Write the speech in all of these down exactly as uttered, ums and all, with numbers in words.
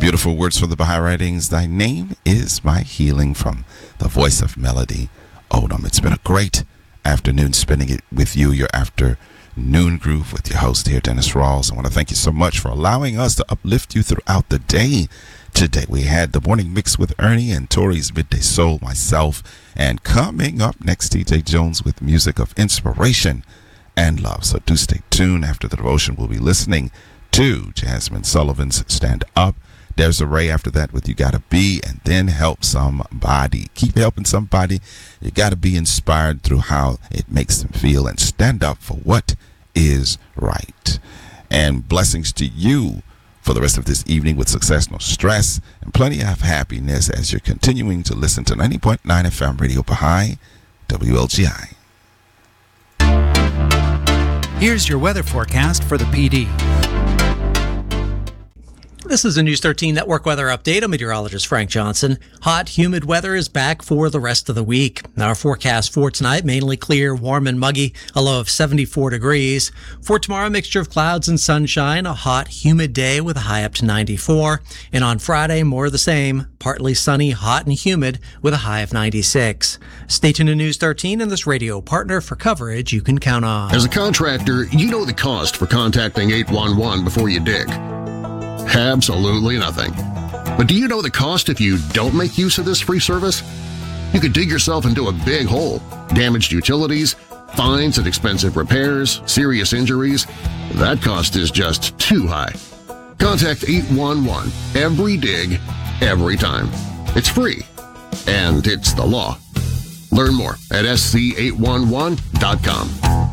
Beautiful words from the Baha'i Writings. Thy name is my healing, from the voice of Melody Odom. It's been a great afternoon spending it with you, your afternoon groove with your host here, Dennis Rawls. I want to thank you so much for allowing us to uplift you throughout the day. Today we had the morning mix with Ernie and Tori's Midday Soul, myself, and coming up next, T J Jones with music of inspiration and love. So do stay tuned. After the devotion, we'll be listening to Jasmine Sullivan's Stand Up. There's a Ray after that with You Gotta Be, and then Help Somebody. Keep helping somebody. You gotta be inspired through how it makes them feel, and stand up for what is right. And blessings to you for the rest of this evening with success, no stress, and plenty of happiness as you're continuing to listen to ninety point nine F M Radio Baha'i, W L G I. Here's your weather forecast for the P D. This is a News thirteen Network weather update. I'm meteorologist Frank Johnson. Hot, humid weather is back for the rest of the week. Our forecast for tonight, mainly clear, warm and muggy, a low of seventy-four degrees. For tomorrow, a mixture of clouds and sunshine, a hot, humid day with a high up to ninety-four. And on Friday, more of the same, partly sunny, hot and humid with a high of ninety-six. Stay tuned to News thirteen and this radio partner for coverage you can count on. As a contractor, you know the cost for contacting eight one one before you dig. Absolutely nothing. But do you know the cost if you don't make use of this free service? You could dig yourself into a big hole, damaged utilities, fines and expensive repairs, serious injuries. That cost is just too high. Contact eight one one every dig, every time. It's free, and it's the law. Learn more at S C eight one one dot com.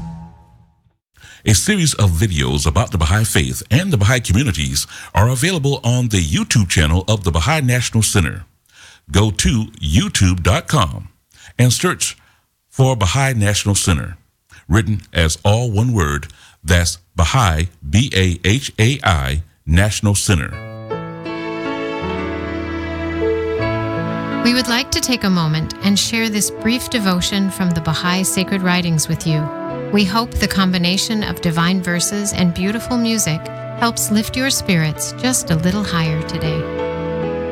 A series of videos about the Baha'i Faith and the Baha'i communities are available on the YouTube channel of the Baha'i National Center. Go to youtube dot com and search for Baha'i National Center, written as all one word. That's Baha'i, B A H A I, National Center. We would like to take a moment and share this brief devotion from the Baha'i Sacred Writings with you. We hope the combination of divine verses and beautiful music helps lift your spirits just a little higher today.